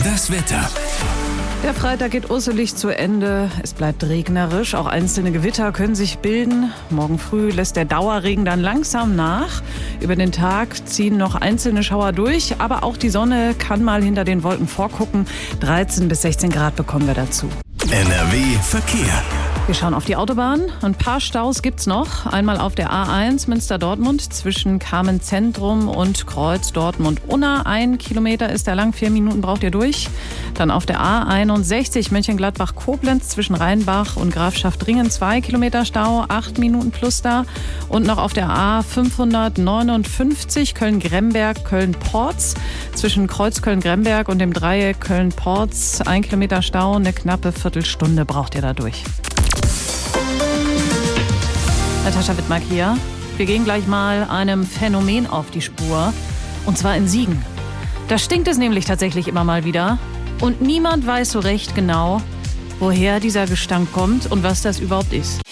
Das Wetter. Der Freitag geht urselig zu Ende. Es bleibt regnerisch. Auch einzelne Gewitter können sich bilden. Morgen früh lässt der Dauerregen dann langsam nach. Über den Tag ziehen noch einzelne Schauer durch. Aber auch die Sonne kann mal hinter den Wolken vorgucken. 13 bis 16 Grad bekommen wir dazu. NRW Verkehr. Wir schauen auf die Autobahn. Ein paar Staus gibt's noch. Einmal auf der A1 Münster-Dortmund zwischen Kamen-Zentrum und Kreuz Dortmund-Unna. 1 Kilometer ist der lang, 4 Minuten braucht ihr durch. Dann auf der A61 Mönchengladbach-Koblenz zwischen Rheinbach und Grafschaft-Dringen 2 Kilometer Stau, 8 Minuten plus da. Und noch auf der A559 Köln-Gremberg, Köln-Porz zwischen Kreuz Köln-Gremberg und dem Dreieck Köln-Porz 1 Kilometer Stau, eine knappe Viertelstunde braucht ihr da durch. Natascha Wittmark hier. Wir gehen gleich mal einem Phänomen auf die Spur. Und zwar in Siegen. Da stinkt es nämlich tatsächlich immer mal wieder. Und niemand weiß so recht genau, woher dieser Gestank kommt und was das überhaupt ist.